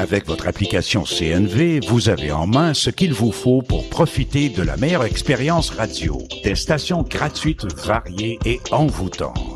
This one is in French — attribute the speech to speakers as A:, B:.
A: Avec votre application CNV, vous avez en main ce qu'il vous faut pour profiter de la meilleure expérience radio. Des stations gratuites, variées et envoûtantes.